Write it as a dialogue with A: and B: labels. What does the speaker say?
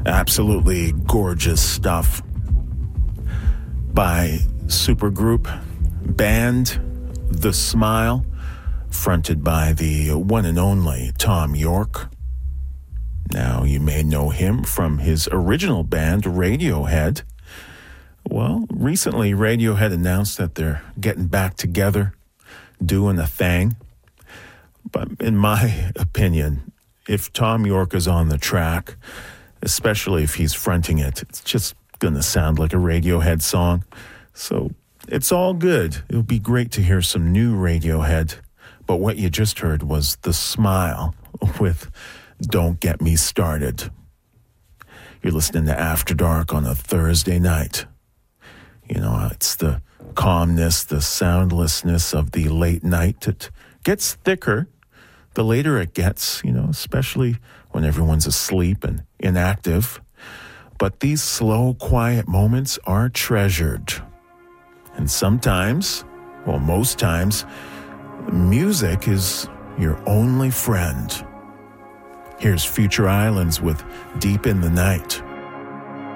A: Absolutely gorgeous stuff by supergroup band The Smile, fronted by the one and only Thom Yorke. Now, you may know him from his original band, Radiohead. Well, recently, Radiohead announced that they're getting back together, doing a thing. But in my opinion, if Thom Yorke is on the track, especially if he's fronting it, it's just going to sound like a Radiohead song. So it's all good. It would be great to hear some new Radiohead. But what you just heard was The Smile with Don't Get Me Started. You're listening to After Dark on a Thursday night. You know, it's the calmness, the soundlessness of the late night that gets thicker the later it gets, you know, especially when everyone's asleep and inactive. But these slow, quiet moments are treasured. And sometimes, well, most times, music is your only friend. Here's Future Islands with Deep in the Night.